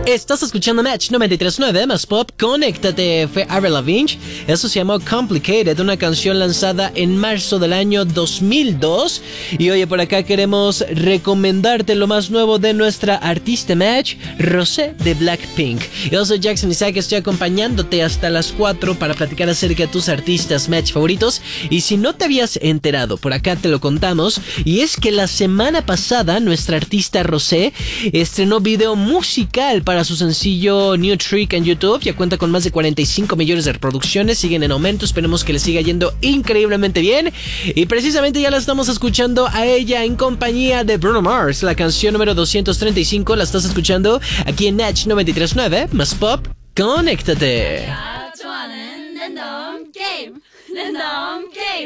Estás escuchando Match 93.9 más pop. Conéctate. Fue Avril Lavigne. Eso se llamó Complicated, una canción lanzada en marzo del año 2002. Y oye, por acá queremos recomendarte lo más nuevo de nuestra artista Match, Rosé de Blackpink. Yo soy Jackson Isaac, estoy acompañándote hasta las 4 para platicar acerca de tus artistas Match favoritos. Y si no te habías enterado, por acá te lo contamos. Y es que la semana pasada nuestra artista Rosé estrenó video musical para su sencillo New Trick en YouTube. Ya cuenta con más de 45 millones de reproducciones, siguen en aumento, esperemos que le siga yendo increíblemente bien. Y precisamente ya la estamos escuchando a ella en compañía de Bruno Mars. La canción número 235 la estás escuchando aquí en Match 93.9 más pop. Conéctate.